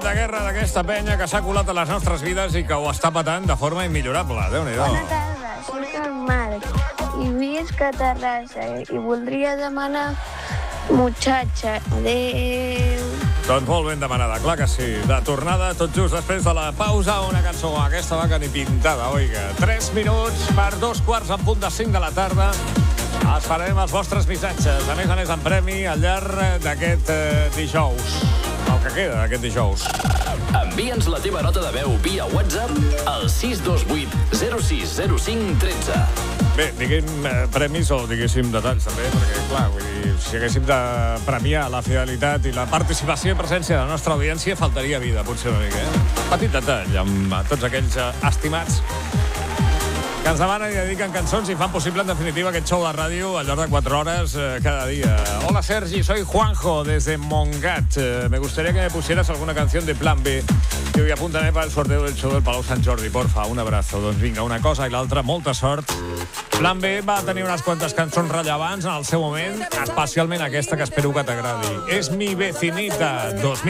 de guerra d'aquesta penya que s'ha colat a les nostres vides i que ho està patant de forma immillorable. Déu-n'hi-do. Bona tarda, soc el Marc i visc a Terrassa i voldria demanar muchacha. Adéu. Doncs molt ben demanada, clar que sí. De tornada, tot just després de la pausa, una cançó com aquesta va que ni pintada, oiga. 3 minuts per 2:45 de la tarda. Esperarem els vostres missatges. A més, en premi al llarg d'aquest dijous. El que queda d'aquest dijous. Envia'ns la teva nota de veu via WhatsApp al 628 0605 13. Bé, diguem premis o diguéssim detalls, també, perquè, clar, vull dir, si haguéssim de premiar la fidelitat i la participació i presència de la nostra audiència, faltaria vida, potser una mica, Petit detall amb tots aquells estimats que ens demanen i dediquen cançons i fan possible, en definitiva, aquest show de ràdio al llarg de 4 hores cada día. Hola, Sergi, soy Juanjo, desde Montgat. Me gustaría que me pusieras alguna canción de Plan B que hoy apúntame para el sorteo del show del Palau Sant Jordi. Porfa, un abrazo. Doncs vinga, una cosa i l'altra, molta sort. Plan B va tenir unes quantes cançons rellevants en el seu moment, especialment aquesta que espero que t'agradi. És mi vecinita, 2000.